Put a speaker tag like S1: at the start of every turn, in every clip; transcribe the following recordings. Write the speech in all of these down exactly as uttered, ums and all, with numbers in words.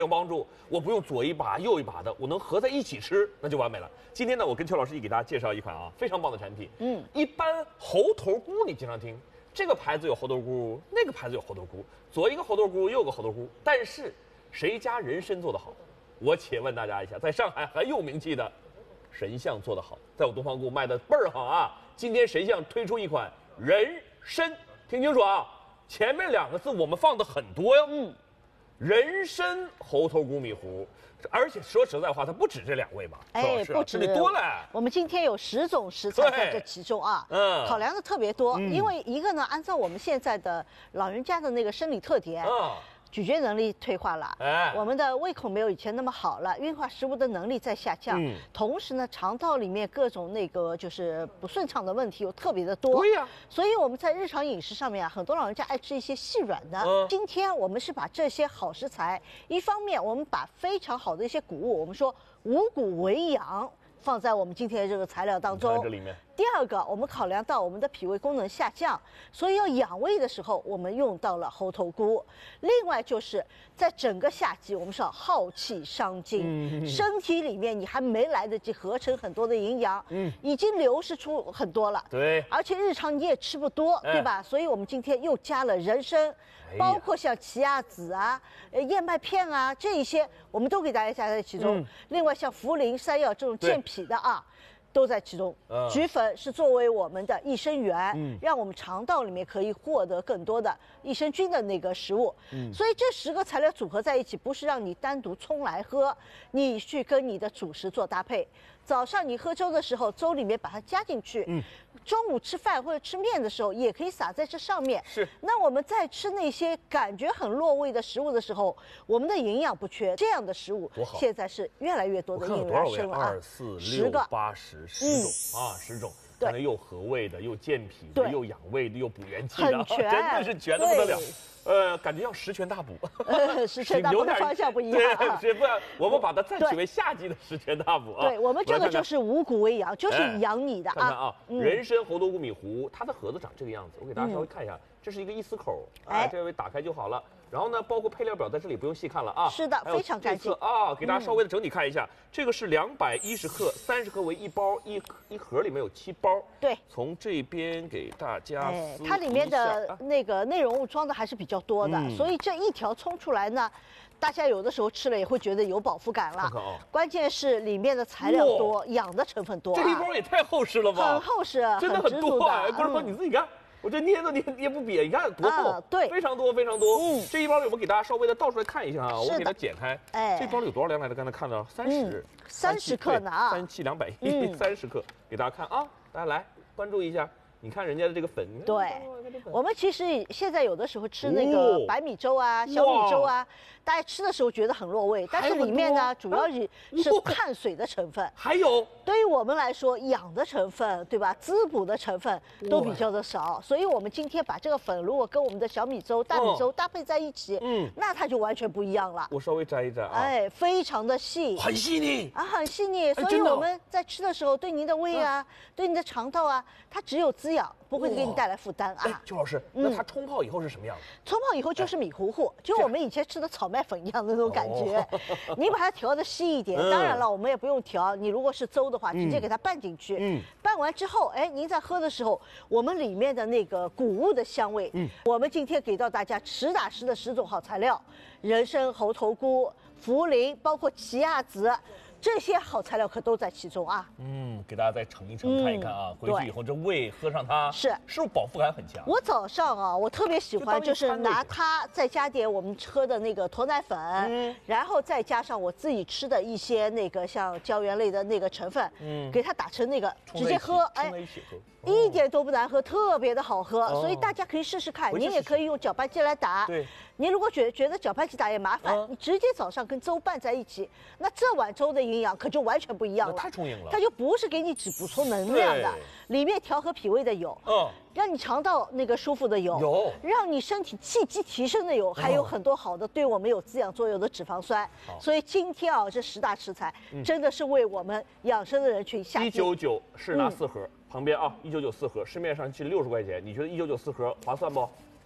S1: 有帮助，我不用左一把右一把的，我能合在一起吃，那就完美了。今天呢，我跟邱老师一给大家介绍一款啊非常棒的产品。嗯，一般猴头菇你经常听，这个牌子有猴头菇，那个牌子有猴头菇，左一个猴头菇，右个猴头菇，但是谁家人参做得好？我且问大家一下，在上海很有名气的神象做得好，在我东方菇卖的倍儿好啊！今天神象推出一款人参，听清楚啊，前面两个字我们放的很多哟。嗯。人参猴头菇米糊，而且说实在话，它不止这两味吧？
S2: 哎，不止，
S1: 这里多了。
S2: 我们今天有十种食材在这其中啊，嗯，考量的特别多。因为一个呢，按照我们现在的老人家的那个生理特点，嗯。咀嚼能力退化了，哎，我们的胃口没有以前那么好了，运化食物的能力在下降，嗯，同时呢，肠道里面各种那个就是不顺畅的问题又特别的多，
S1: 对呀，
S2: 所以我们在日常饮食上面啊，很多老人家爱吃一些细软的。嗯，今天我们是把这些好食材，一方面我们把非常好的一些谷物，我们说五谷为养，放在我们今天的这个材料当中。
S1: 这里面。
S2: 第二个，我们考量到我们的脾胃功能下降，所以要养胃的时候，我们用到了猴头菇。另外就是在整个夏季，我们说耗气伤精，嗯、身体里面你还没来得及合成很多的营养，嗯，已经流失出很多了。
S1: 对，
S2: 而且日常你也吃不多，哎、对吧？所以我们今天又加了人参，包括像奇亚籽啊、呃燕麦片啊这一些，我们都给大家加在其中。嗯、另外像茯苓、山药这种健脾的啊。都在其中，嗯、菊粉是作为我们的益生元，嗯、让我们肠道里面可以获得更多的益生菌的那个食物。嗯、所以这十个材料组合在一起，不是让你单独冲来喝，你去跟你的主食做搭配。早上你喝粥的时候，粥里面把它加进去。嗯，中午吃饭或者吃面的时候，也可以撒在这上面。
S1: 是。
S2: 那我们在吃那些感觉很落胃的食物的时候，我们的营养不缺，这样的食物现在是越来越多的应运而生了啊。
S1: 二四六八十十种啊，十种。对，又和胃的，又健脾的，又养胃的，又补元气的，
S2: 很全，
S1: 真的是全的不得了。呃，感觉要十全大补，
S2: 呃，十全大补的方向不一样、啊。
S1: 对，不然我们把它暂取为夏季的十全大补啊。
S2: 对，我们这个就是五谷为养，就是养你的啊。
S1: 看看啊，嗯、人参猴头菇米糊，它的盒子长这个样子，我给大家稍微看一下，嗯、这是一个一丝口，哎，这位打开就好了。然后呢，包括配料表在这里不用细看了啊。
S2: 是的，非常干净
S1: 啊。给大家稍微的整体看一下，嗯、这个是两百一十克，三十克为一包，一一盒里面有七包。
S2: 对，
S1: 从这边给大家
S2: 哎，它里面的那个内容物装的还是比较多的，嗯、所以这一条冲出来呢，大家有的时候吃了也会觉得有饱腹感了。看看哦、关键是里面的材料多，养的成分多、啊。
S1: 这一包也太厚实了吧？
S2: 很厚实，
S1: 真的很多哎！观众朋友你自己看。我这捏都捏捏不瘪，你看多厚、啊，
S2: 对，
S1: 非常多非常多。嗯，这一包我们给大家稍微的倒出来看一下啊，我给它剪开。哎，这包里有多少量来着？刚才看到三十，
S2: 三十克呢啊，
S1: 三七两百一，三十克，给大家看啊，大家来关注一下。你看人家的这个粉，
S2: 对，我们其实现在有的时候吃那个白米粥啊、小米粥啊，大家吃的时候觉得很落胃，但是里面呢主要是是碳水的成分，
S1: 还有
S2: 对于我们来说养的成分，对吧？滋补的成分都比较的少，所以我们今天把这个粉如果跟我们的小米粥、大米粥搭配在一起，嗯，那它就完全不一样了。
S1: 我稍微摘一摘啊，
S2: 哎，非常的细，
S1: 很细腻
S2: 啊，很细腻，所以我们在吃的时候，对您的胃啊，对你的肠道啊，它只有滋养，不会给你带来负担啊。
S1: 哎，邱老师，那它冲泡以后是什么样的？
S2: 冲泡以后就是米糊糊，就我们以前吃的炒麦粉一样的那种感觉。你把它调的细一点，当然了，我们也不用调。你如果是粥的话，直接给它拌进去。嗯，拌完之后，哎，您在喝的时候，我们里面的那个谷物的香味，嗯，我们今天给到大家实打实的十种好材料：人参、猴头菇、茯苓，包括奇亚籽。这些好材料可都在其中啊！
S1: 嗯，给大家再盛一盛，看一看啊。回去以后这胃喝上它，
S2: 是
S1: 是不是饱腹感很强？
S2: 我早上啊，我特别喜欢就是拿它再加点我们喝的那个驼奶粉，嗯，然后再加上我自己吃的一些那个像胶原类的那个成分，嗯，给它打成那个直接喝，哎，一点都不难喝，特别的好喝，所以大家可以试试看。您也可以用搅拌机来打。对，您如果觉觉得搅拌机打也麻烦，你直接早上跟粥拌在一起，那这碗粥的营养可就完全不一样了。
S1: 太充盈了，
S2: 它就不是给你只补充能量的，里面调和脾胃的有，嗯，让你肠道那个舒服的有，有，让你身体气机提升的有，还有很多好的对我们有滋养作用的脂肪酸。所以今天啊，这十大食材真的是为我们养生的人群下。
S1: 一九九是拿四盒。旁边啊，一九九四盒，市面上是六十块钱，你觉得一九九四盒划算不？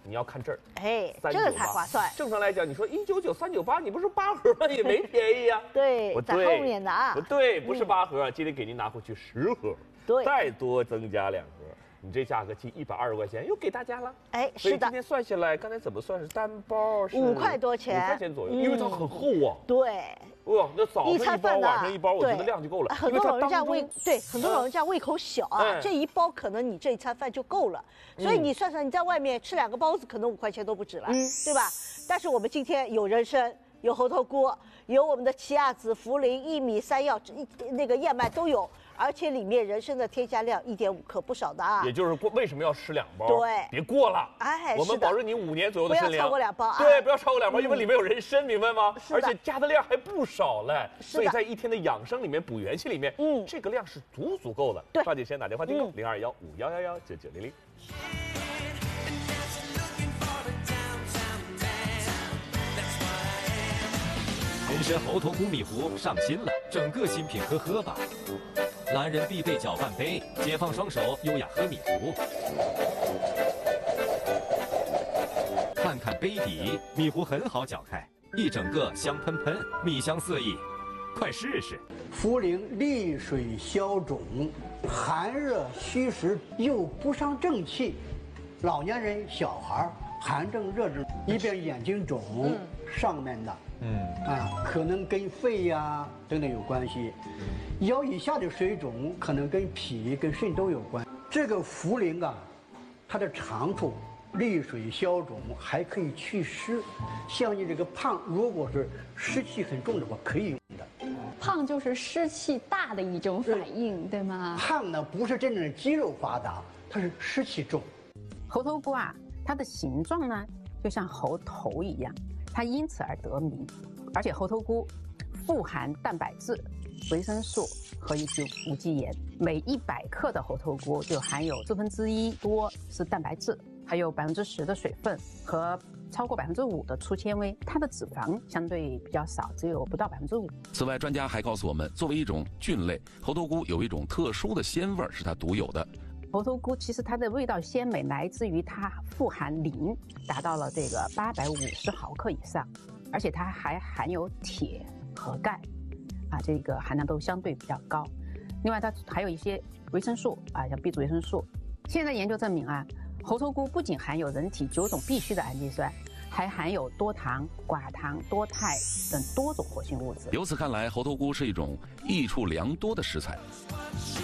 S1: 你要看这儿，
S2: 哎，这个才划算。
S1: 正常来讲，你说一九九三九八，你不是八盒吗？也没便宜呀。
S2: 对，在后面的啊。
S1: 不对，不是八盒，今天给您拿回去十盒，
S2: 对，
S1: 再多增加两盒。你这价格近一百二十块钱，又给大家了。
S2: 哎，是的。
S1: 所以今天算下来，刚才怎么算是单包是
S2: 五块多钱，
S1: 五块钱左右，因为它很厚啊。
S2: 对。
S1: 哇，那早上一包，晚上一包，我觉得量就够了。
S2: 很多老人家胃对，很多老人家胃口小啊，这一包可能你这一餐饭就够了。所以你算算，你在外面吃两个包子，可能五块钱都不止了，对吧？但是我们今天有人参，有猴头菇，有我们的奇亚籽、茯苓、薏米、山药，那个燕麦都有。而且里面人参的添加量一点五克，不少的啊。
S1: 也就是过为什么要吃两包？
S2: 对，
S1: 别过了。
S2: 哎，
S1: 我们保证你五年左右的参量，
S2: 不要超过两包啊。
S1: 对，不要超过两包，因为里面有人参，明白吗？
S2: 是
S1: 而且加的量还不少嘞。
S2: 是的。
S1: 所以在一天的养生里面补元气里面，嗯，这个量是足足够的。
S2: 对，
S1: 抓紧时间打电话订购零二幺五幺幺幺九九零零。
S3: 人参猴头菇米糊上新了，整个新品喝喝吧。男人必备搅拌杯，解放双手，优雅喝米糊。看看杯底，米糊很好搅开，一整个香喷喷，米香四溢，快试试。
S4: 茯苓利水消肿，寒热虚实又不伤正气。老年人、小孩寒症、热症，一边眼睛肿，嗯、上面的。嗯啊，可能跟肺呀、啊、等等有关系，腰以下的水肿可能跟脾、跟肾都有关。这个茯苓啊，它的长处利水消肿，还可以祛湿。像你这个胖，如果是湿气很重的话，可以用的。
S5: 胖就是湿气大的一种反应，对吗？
S4: 胖呢不是真正的肌肉发达，它是湿气重。
S6: 猴头菇啊，它的形状呢就像猴头一样。它因此而得名，而且猴头菇富含蛋白质、维生素和一些无机盐，每一百克的猴头菇就含有四分之一多是蛋白质，还有百分之十的水分和超过百分之五的粗纤维，它的脂肪相对比较少，只有不到百分之五。
S7: 此外，专家还告诉我们，作为一种菌类，猴头菇有一种特殊的鲜味是它独有的。
S6: 猴头菇其实它的味道鲜美来自于它富含磷，达到了这个八百五十毫克以上，而且它还含有铁和钙，啊，这个含量都相对比较高。另外它还有一些维生素啊，像 B 族维生素。现在研究证明啊，猴头菇不仅含有人体九种必需的氨基酸，还含有多糖、寡糖、多肽等多种活性物质。
S7: 由此看来，猴头菇是一种益处良多的食材。